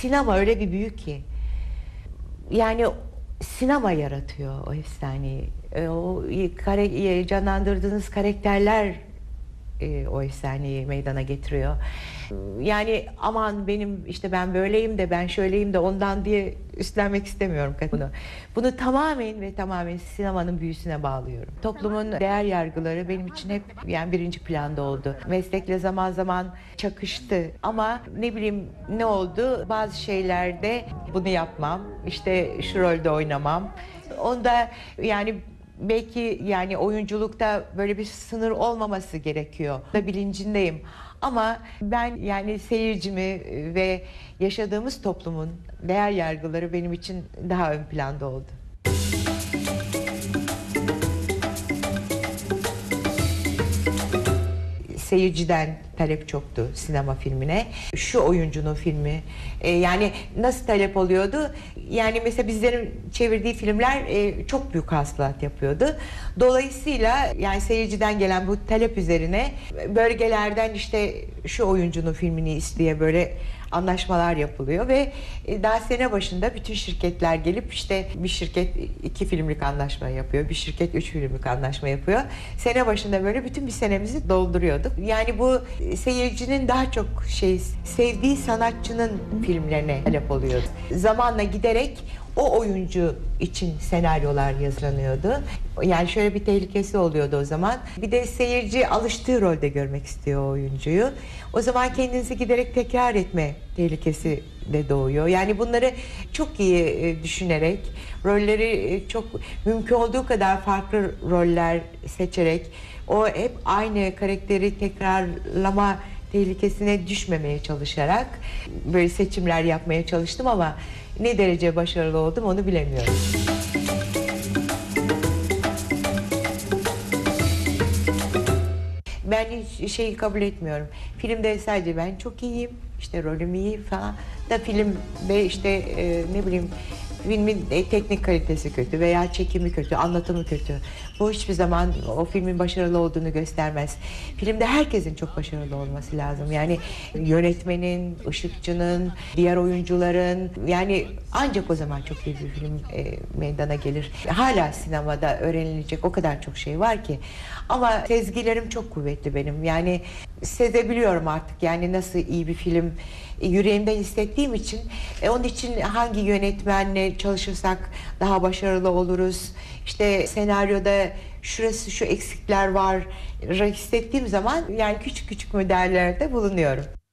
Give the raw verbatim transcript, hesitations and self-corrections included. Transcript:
sinema öyle bir büyük ki. Yani sinema yaratıyor o efsaneyi. E, o kare, canlandırdığınız karakterler e, o efsaneyi meydana getiriyor. Yani aman benim işte ben böyleyim de ben şöyleyim de ondan diye üstlenmek istemiyorum bunu. Bunu tamamen ve tamamen sinemanın büyüsüne bağlıyorum. Toplumun değer yargıları benim için hep yani birinci planda oldu. Meslekle zaman zaman çakıştı ama ne bileyim ne oldu? Bazı şeylerde bunu yapmam. İşte şu rolde oynamam. Onda yani belki yani oyunculukta böyle bir sınır olmaması gerekiyor. Da bilincindeyim. Ama ben yani seyircimi ve yaşadığımız toplumun değer yargıları benim için daha ön planda oldu. Seyirciden talep çoktu sinema filmine. Şu oyuncunun filmi. E, yani nasıl talep oluyordu? Yani mesela bizlerin çevirdiği filmler e, çok büyük hasılat yapıyordu. Dolayısıyla yani seyirciden gelen bu talep üzerine bölgelerden işte şu oyuncunun filmini isteye böyle anlaşmalar yapılıyor ve daha sene başında bütün şirketler gelip işte bir şirket iki filmlik anlaşma yapıyor, bir şirket üç filmlik anlaşma yapıyor. Sene başında böyle bütün bir senemizi dolduruyorduk. Yani bu seyircinin daha çok şey sevdiği sanatçının filmlerine talep oluyordu. Zamanla giderek o oyuncu için senaryolar yazılanıyordu. Yani şöyle bir tehlikesi oluyordu o zaman. Bir de seyirci alıştığı rolde görmek istiyor o oyuncuyu. O zaman kendinizi giderek tekrar etme tehlikesi de doğuyor. Yani bunları çok iyi düşünerek, rolleri çok mümkün olduğu kadar farklı roller seçerek, o hep aynı karakteri tekrarlama tehlikesine düşmemeye çalışarak böyle seçimler yapmaya çalıştım ama ne derece başarılı oldum onu bilemiyorum. Ben hiç şeyi kabul etmiyorum. Filmde sadece ben çok iyiyim, işte rolüm iyi falan da filmde işte e, ne bileyim filmin e, teknik kalitesi kötü veya çekimi kötü, anlatımı kötü. Bu hiçbir zaman o filmin başarılı olduğunu göstermez. Filmde herkesin çok başarılı olması lazım. Yani yönetmenin, ışıkçının, diğer oyuncuların yani ancak o zaman çok iyi bir film e, meydana gelir. Hala sinemada öğrenilecek o kadar çok şey var ki. Ama sezgilerim çok kuvvetli benim. Yani sezebiliyorum artık yani nasıl iyi bir film yüreğimden hissettiğim için e, onun için hangi yönetmenle çalışırsak daha başarılı oluruz. İşte senaryoda şurası şu eksikler var hissettiğim zaman yani küçük küçük müdahalelerde bulunuyorum.